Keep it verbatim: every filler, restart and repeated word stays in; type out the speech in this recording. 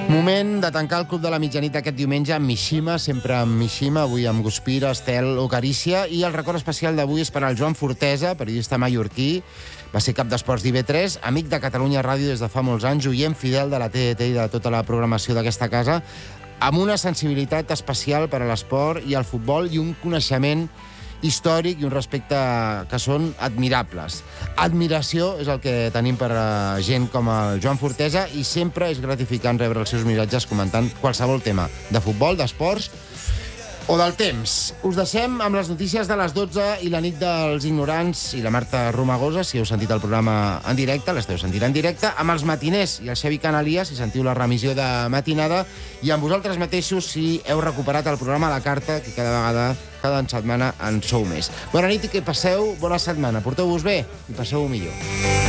Moment de tancar el Club de la Mitjanit aquest diumenge amb Mishima, sempre amb Mishima, avui amb Guspira, Estel o Carícia, i el record especial d'avui és per al Joan Fortesa, periodista mallorquí, va ser cap d'esports d'I V tres, amic de Catalunya Ràdio des de fa molts anys, oient fidel de la T D T i de tota la programació d'aquesta casa, amb una sensibilitat especial per a l'esport i al futbol i un coneixement històric i un respecte que són admirables. Admiració és el que tenim per a gent com el Joan Fortesa i sempre és gratificant rebre els seus missatges comentant qualsevol tema de futbol, d'esports o del temps. Us deixem amb les notícies de les dotze i la nit dels ignorants i la Marta Romagosa, si heu sentit el programa en directe, l'esteu sentint en directe, amb els matiners i el Xavi Canalies, si sentiu la remissió de matinada, i amb vosaltres mateixos si heu recuperat el programa a la carta, que cada vegada, cada setmana en sou més. Bona nit i que passeu bona setmana. Porteu-vos bé i passeu-ho millor.